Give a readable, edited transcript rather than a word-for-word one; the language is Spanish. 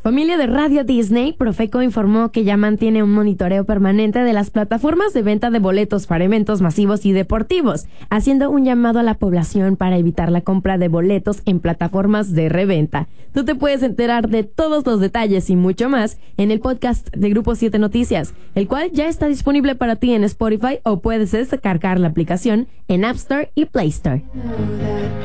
Familia de Radio Disney, Profeco informó que ya mantiene un monitoreo permanente de las plataformas de venta de boletos para eventos masivos y deportivos, haciendo un llamado a la población para evitar la compra de boletos en plataformas de reventa. Tú te puedes enterar de todos los detalles y mucho más en el podcast de Grupo 7 Noticias, el cual ya está disponible para ti en Spotify o puedes descargar la aplicación en App Store y Play Store.